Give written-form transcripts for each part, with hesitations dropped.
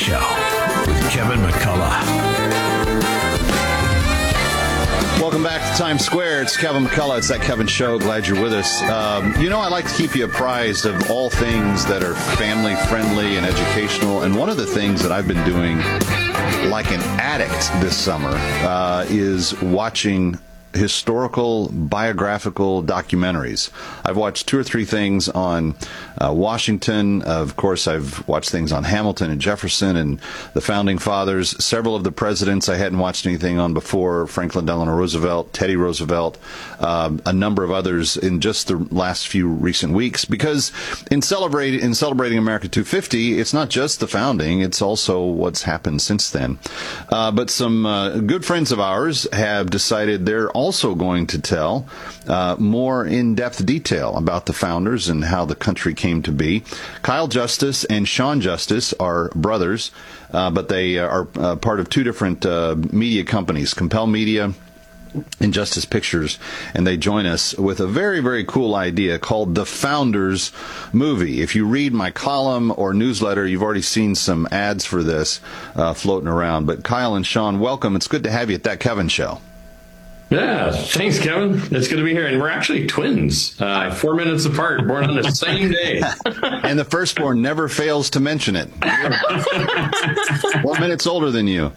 Show with Kevin McCullough. Welcome back to Times Square. It's Kevin McCullough. It's That Kevin Show. Glad you're with us. I like to keep you apprised of all things that are family-friendly and educational. And one of the things that I've been doing like an addict this summer is watching historical biographical documentaries. I've watched 2 or 3 things on Washington. Of course, I've watched things on Hamilton and Jefferson and the Founding Fathers. Several of the presidents I hadn't watched anything on before: Franklin Delano Roosevelt, Teddy Roosevelt, a number of others in just the last few recent weeks. Because in celebrating America 250, it's not just the founding; it's also what's happened since then. But some good friends of ours have decided they're also going to tell more in-depth detail about the founders and how the country came to be. Kyle Justice and Sean Justice are brothers, but they are part of 2 different media companies, Compel Media and Justice Pictures, and they join us with a very, very cool idea called The Founders Movie. If you read my column or newsletter, you've already seen some ads for this floating around. But Kyle and Sean, welcome. It's good to have you at That Kevin Show. Yeah, thanks, Kevin. It's good to be here. And we're actually twins, 4 minutes apart, born on the same day. And the firstborn never fails to mention it. 4 minutes older than you.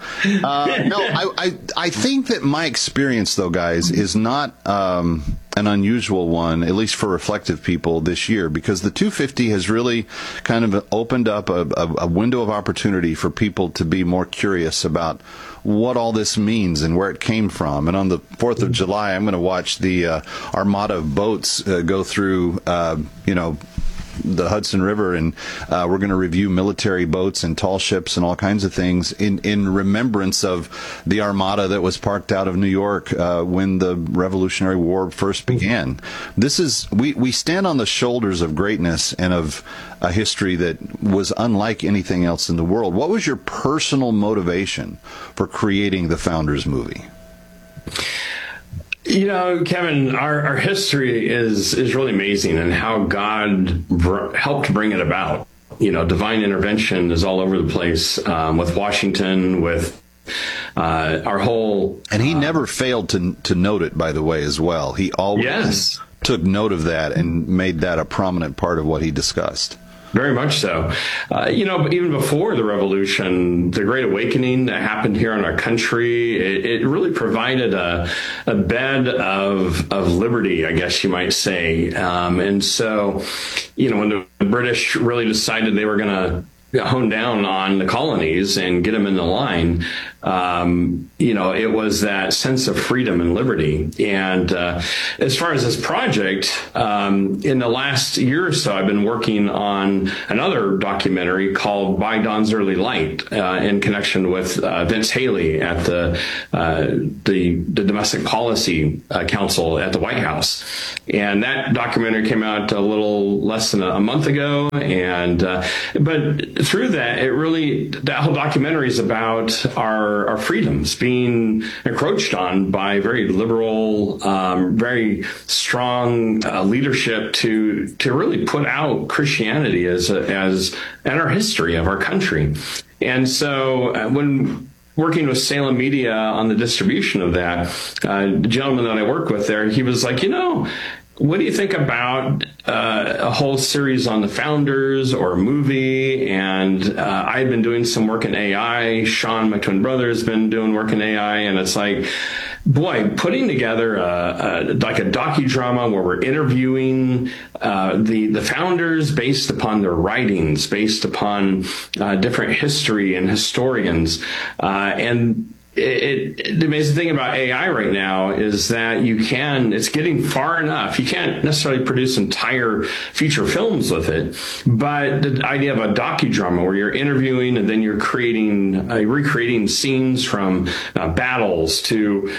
I think that my experience, though, guys, is not an unusual one, at least for reflective people this year, because the 250 has really kind of opened up a window of opportunity for people to be more curious about what all this means and where it came from. And on the 4th of July, I'm going to watch the armada of boats go through, the Hudson River, and we're going to review military boats and tall ships and all kinds of things in remembrance of the armada that was parked out of New York when the Revolutionary War first began. We stand on the shoulders of greatness and of a history that was unlike anything else in the world. What was your personal motivation for creating the Founders movie? You know, Kevin, our history is really amazing, and how God helped bring it about. You know, divine intervention is all over the place with Washington, with our whole... And he never failed to note it, by the way, as well. He always took note of that and made that a prominent part of what he discussed. Very much so. But even before the Revolution, the Great Awakening that happened here in our country, it really provided a bed of liberty, I guess you might say. And so, when the British really decided they were going to hone down on the colonies and get them in the line, it was that sense of freedom and liberty. And as far as this project, in the last year or so, I've been working on another documentary called By Dawn's Early Light, in connection with Vince Haley at the Domestic Policy Council at the White House. And that documentary came out a little less than a month ago. And but through that, that whole documentary is about our freedoms being encroached on by very liberal, very strong leadership to really put out Christianity as and our history of our country. And so when working with Salem Media on the distribution of that, the gentleman that I work with there, he was like, what do you think about a whole series on the founders or a movie? And I've been doing some work in AI. Sean, my twin brother, has been doing work in AI. And it's like, boy, putting together like a docudrama where we're interviewing the founders based upon their writings, based upon different history and historians. And the amazing thing about AI right now is that it's getting far enough. You can't necessarily produce entire feature films with it, but the idea of a docudrama where you're interviewing and then you're recreating scenes from battles to,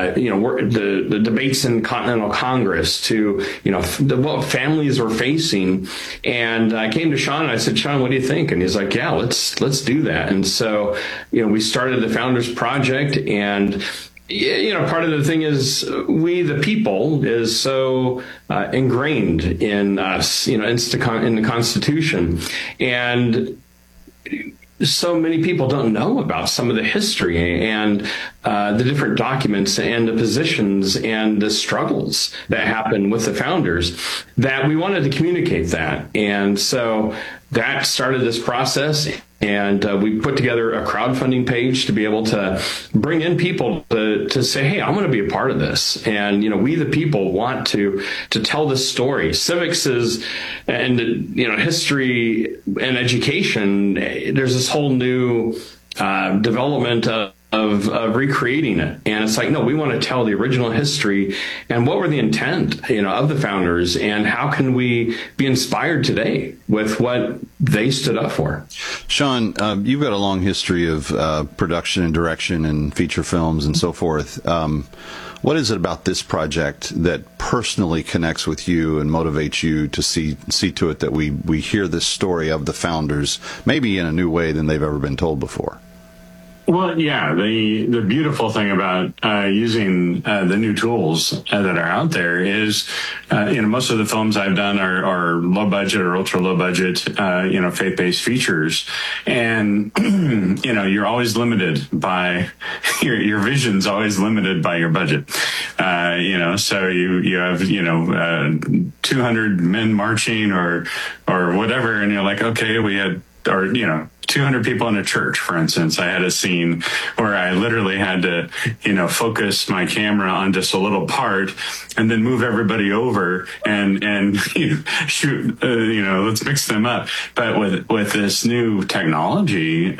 the debates in Continental Congress to, what families were facing. And I came to Sean and I said, Sean, what do you think? And he's like, yeah, let's do that. And so, we started the Founders Project. And part of the thing is we, the people, is so ingrained in us, in the Constitution. And so many people don't know about some of the history and the different documents and the positions and the struggles that happened with the founders, that we wanted to communicate that. And so that started this process. And we put together a crowdfunding page to be able to bring in people to say, hey, I'm going to be a part of this. And, we the people want to tell this story. Civics is, and, history and education, there's this whole new development of recreating it. And it's like, no, we want to tell the original history and what were the intent, of the founders, and how can we be inspired today with what they stood up for. Sean, you've got a long history of production and direction and feature films and so forth. What is it about this project that personally connects with you and motivates you to see to it that we hear this story of the founders, maybe in a new way than they've ever been told before? Well, yeah, the beautiful thing about using the new tools that are out there is, most of the films I've done are low budget or ultra low budget, faith-based features. And, you're always limited by your vision's always limited by your budget. So you have, 200 men marching or whatever. And you're like, okay, we had, 200 people in a church, for instance. I had a scene where I literally had to, focus my camera on just a little part and then move everybody over and shoot, let's mix them up. But with this new technology,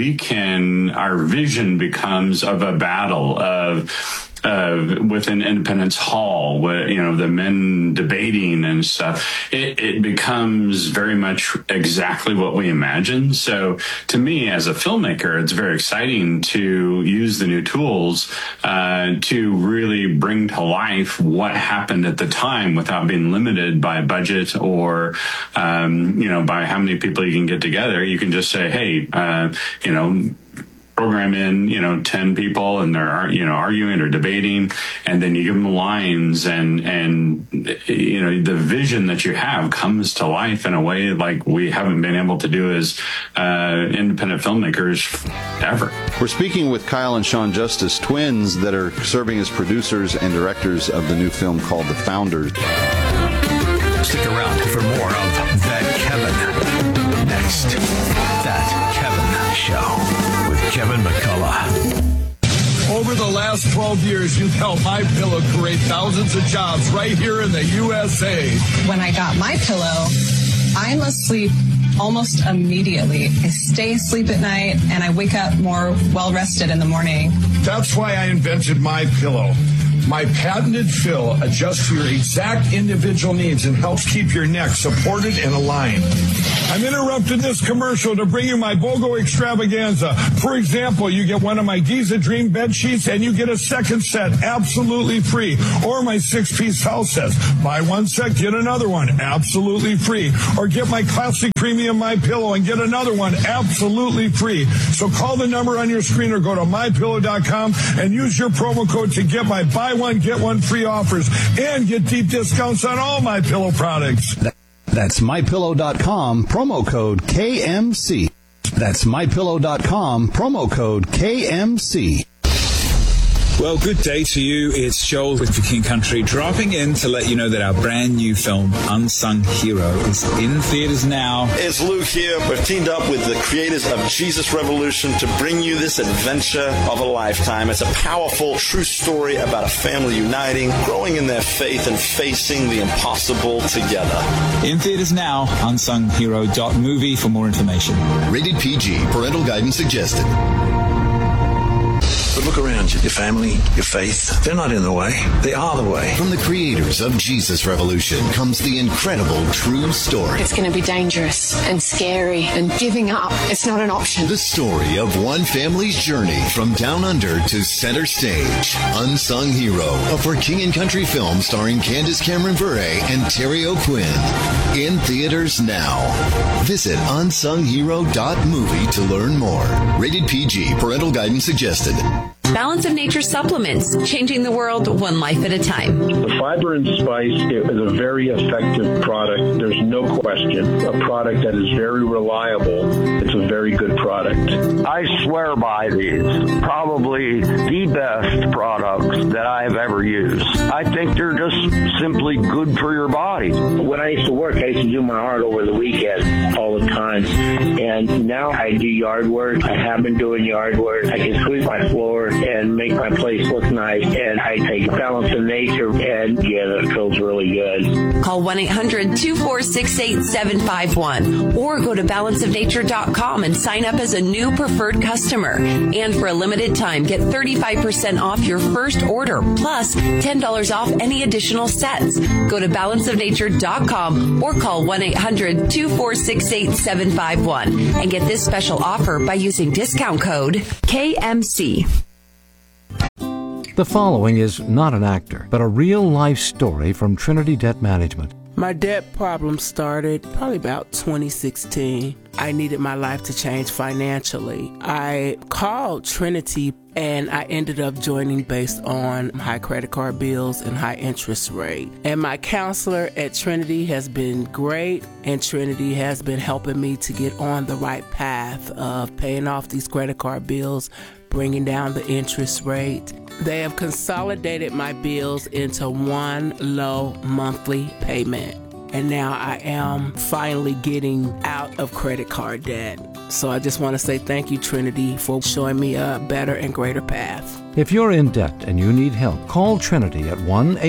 our vision becomes of a battle within Independence Hall, where, the men debating and stuff. It becomes very much exactly what we imagined. So to me, as a filmmaker, it's very exciting to use the new tools to really bring to life what happened at the time without being limited by budget or, by how many people you can get together. You can just say, hey, program in, 10 people and they're, arguing or debating, and then you give them lines and the vision that you have comes to life in a way like we haven't been able to do as independent filmmakers ever. We're speaking with Kyle and Sean Justice, twins that are serving as producers and directors of the new film called The Founders. Stick around for more of That Kevin. Next, That Kevin Show. Kevin McCullough. Over the last 12 years, you've helped MyPillow create thousands of jobs right here in the USA. When I got MyPillow, I'm asleep almost immediately. I stay asleep at night, and I wake up more well-rested in the morning. That's why I invented MyPillow. My patented fill adjusts to your exact individual needs and helps keep your neck supported and aligned. I'm interrupting this commercial to bring you my BOGO extravaganza. For example, you get one of my Giza Dream bed sheets and you get a second set absolutely free. Or my 6-piece house sets. Buy one set, get another one absolutely free. Or get my classic premium MyPillow and get another one absolutely free. So call the number on your screen or go to MyPillow.com and use your promo code to get my buy one, get one free offers and get deep discounts on all MyPillow products. That's MyPillow.com, promo code KMC. That's MyPillow.com, promo code KMC. Well, good day to you. It's Joel with For King Country, dropping in to let you know that our brand new film, Unsung Hero, is in theaters now. It's Luke here. We've teamed up with the creators of Jesus Revolution to bring you this adventure of a lifetime. It's a powerful, true story about a family uniting, growing in their faith, and facing the impossible together. In theaters now, unsунghero.movie for more information. Rated PG. Parental guidance suggested. But look around you. Your family, your faith, they're not in the way. They are the way. From the creators of Jesus Revolution comes the incredible true story. It's going to be dangerous and scary, and giving up, it's not an option. The story of one family's journey from down under to center stage. Unsung Hero, a For King and Country film starring Candace Cameron Bure and Terry O'Quinn. In theaters now. Visit unsunghero.movie to learn more. Rated PG. Parental guidance suggested. Balance of Nature supplements, changing the world one life at a time. The Fiber and Spice is a very effective product. There's no question. A product that is very reliable. It's a very good product. I swear by these. Probably the best products that I have ever used. I think they're just simply good for your body. When I used to work, I used to do my art over the weekend all the time. And now I do yard work. I have been doing yard work. I can sweep my floor and make my place look nice. And I take Balance of Nature, and yeah, that feels really good. Call 1-800-246-8751 or go to balanceofnature.com and sign up as a new preferred customer. And for a limited time, get 35% off your first order, plus $10 off any additional sets. Go to balanceofnature.com or call 1-800-246-8751 and get this special offer by using discount code KMC. The following is not an actor, but a real-life story from Trinity Debt Management. My debt problem started probably about 2016. I needed my life to change financially. I called Trinity and I ended up joining based on high credit card bills and high interest rate. And my counselor at Trinity has been great, and Trinity has been helping me to get on the right path of paying off these credit card bills, bringing down the interest rate. They have consolidated my bills into one low monthly payment. And now I am finally getting out of credit card debt. So I just want to say thank you, Trinity, for showing me a better and greater path. If you're in debt and you need help, call Trinity at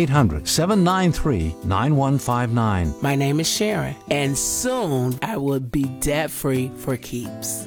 1-800-793-9159. My name is Sharon, and soon I will be debt-free for keeps.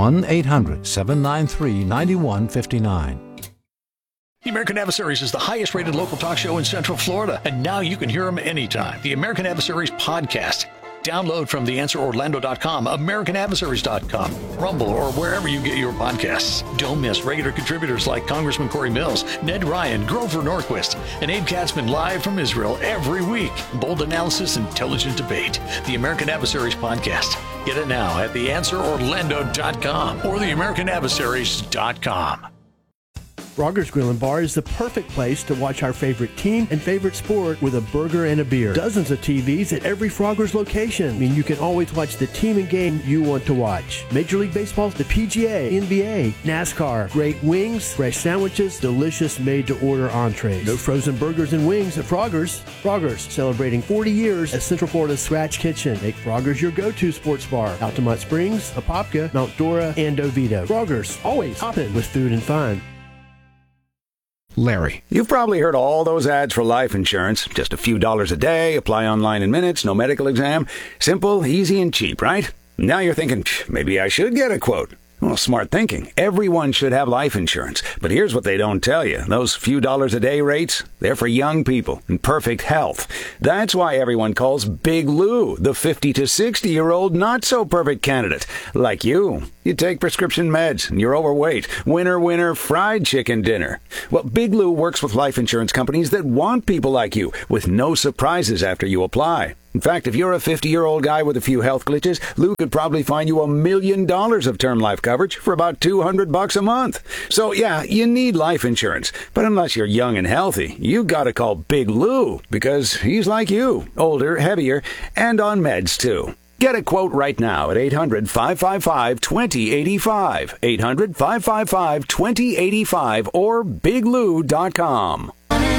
1-800-793-9159. The American Adversaries is the highest-rated local talk show in Central Florida, and now you can hear them anytime. The American Adversaries podcast. Download from theanswerorlando.com, americanadversaries.com, Rumble, or wherever you get your podcasts. Don't miss regular contributors like Congressman Corey Mills, Ned Ryan, Grover Norquist, and Abe Katzman live from Israel every week. Bold analysis, intelligent debate. The American Adversaries podcast. Get it now at theanswerorlando.com or theamericanadversaries.com. Frogger's Grill and Bar is the perfect place to watch our favorite team and favorite sport with a burger and a beer. Dozens of TVs at every Frogger's location mean you can always watch the team and game you want to watch. Major League Baseball, the PGA, NBA, NASCAR, great wings, fresh sandwiches, delicious made-to-order entrees. No frozen burgers and wings at Frogger's. Frogger's, celebrating 40 years as Central Florida's Scratch Kitchen. Make Frogger's your go-to sports bar. Altamont Springs, Apopka, Mount Dora, and Oviedo. Frogger's, always hopping with food and fun. Larry. You've probably heard all those ads for life insurance. Just a few dollars a day, apply online in minutes, no medical exam. Simple, easy, and cheap, right? Now you're thinking, maybe I should get a quote. Well, smart thinking. Everyone should have life insurance. But here's what they don't tell you. Those few dollars a day rates, they're for young people in perfect health. That's why everyone calls Big Lou the 50 to 60-year-old not-so-perfect candidate. Like you. You take prescription meds and you're overweight. Winner, fried chicken dinner. Well, Big Lou works with life insurance companies that want people like you with no surprises after you apply. In fact, if you're a 50-year-old guy with a few health glitches, Lou could probably find you $1 million of term life coverage for about $200 a month. So, yeah, you need life insurance. But unless you're young and healthy, you gotta call Big Lou because he's like you, older, heavier, and on meds, too. Get a quote right now at 800-555-2085, 800-555-2085, or biglou.com.